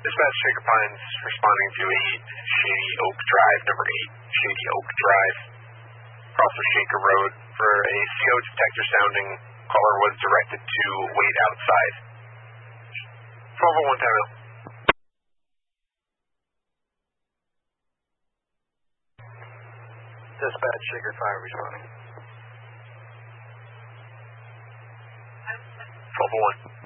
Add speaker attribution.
Speaker 1: Dispatch Shaker Pines responding to 8 Shady Oak Drive, number 8 Shady Oak Drive, across the Shaker Road for a CO detector sounding. Caller was directed to wait outside. 1201 timeout. Dispatch Shaker 5 responding. 1201.